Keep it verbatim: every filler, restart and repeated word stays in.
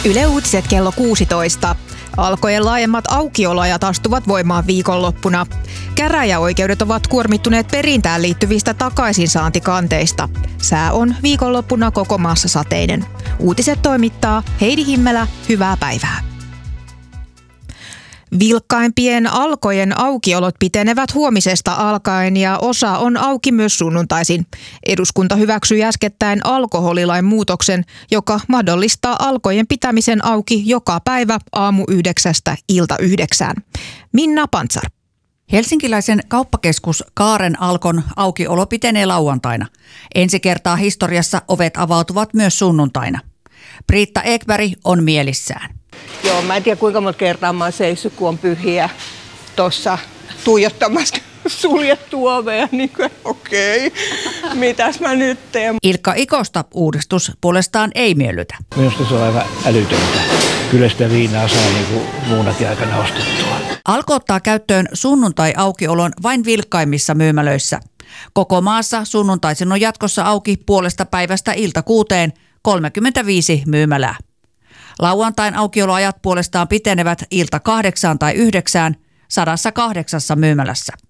Yle Uutiset kello kuusitoista. Alkojen laajemmat aukioloajat astuvat voimaan viikonloppuna. Käräjäoikeudet ovat kuormittuneet perintään liittyvistä takaisinsaantikanteista. Sää on viikonloppuna koko maassa sateinen. Uutiset toimittaa Heidi Himmelä. Hyvää päivää. Vilkkaimpien Alkojen aukiolot pitenevät huomisesta alkaen ja osa on auki myös sunnuntaisin. Eduskunta hyväksyi äskettäin alkoholilain muutoksen, joka mahdollistaa Alkojen pitämisen auki joka päivä aamu yhdeksästä ilta yhdeksään. Minna Pantsar. Helsinkiläisen kauppakeskus Kaaren Alkon aukiolo pitenee lauantaina. Ensi kertaa historiassa ovet avautuvat myös sunnuntaina. Britta Ekberg on mielissään. Joo, mä en tiedä kuinka monta kertaa mä oon seissyt, kun on pyhiä tuossa tuijottamassa suljettua ovea, niin kuin okei, okay, mitäs mä nyt teen? Ilkka Ikosta uudistus puolestaan ei miellytä. Minusta se on aivan älytöntä. Kyllä sitä viinaa saa niin kuin muunakin aikana ostettua. Alko ottaa käyttöön sunnuntai-aukiolon vain vilkkaimmissa myymälöissä. Koko maassa sunnuntaisin on jatkossa auki puolesta päivästä ilta kuuteen kolmekymmentäviisi myymälää. Lauantain aukioloajat puolestaan pitenevät ilta kahdeksaan tai yhdeksään sadassa kahdeksassa myymälässä.